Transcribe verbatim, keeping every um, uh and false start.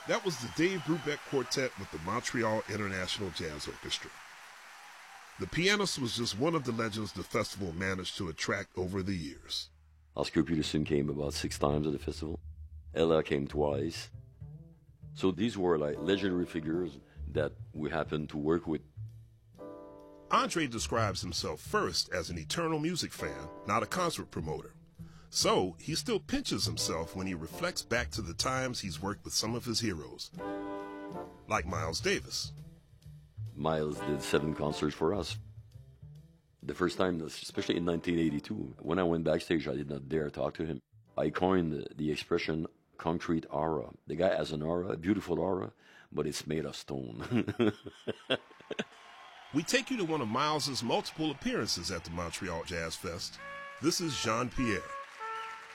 That was the Dave Brubeck Quartet with the Montreal International Jazz Orchestra. The pianist was just one of the legends the festival managed to attract over the years. Oscar Peterson came about six times at the festival. Ella came twice. So these were like legendary figures that we happened to work with. Andre describes himself first as an eternal music fan, not a concert promoter. So he still pinches himself when he reflects back to the times he's worked with some of his heroes, like Miles Davis. Miles did seven concerts for us. The first time, especially in nineteen eighty-two, when I went backstage, I did not dare talk to him. I coined the, the expression concrete aura. The guy has an aura, a beautiful aura, but it's made of stone. We take you to one of Miles's multiple appearances at the Montreal Jazz Fest. This is Jean Pierre.